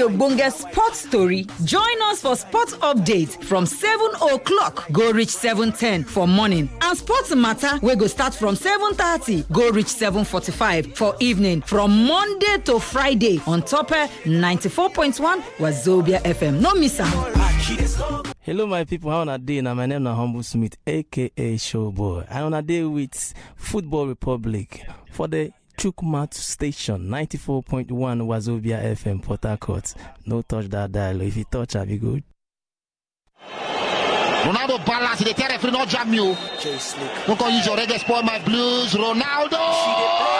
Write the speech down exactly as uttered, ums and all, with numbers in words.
ogbonge sports story, join us for sports update from seven o'clock go reach seven ten for morning, and sports matter wey go start from seven thirty go reach seven forty-five for evening, from Monday to Friday on top ninety-four point one Wazobia F M. No miss am. Hello my people, how on a day? Now my name is Humble Smith, aka Showboy. I on a day with Football Republic for the Chukmat station, ninety-four point one Wazobia F M, Port Harcourt. No touch that dial. If you touch, I'll be good. Ronaldo balance, il était refri, non jam you. Don't use your reggae spoil my blues, Ronaldo.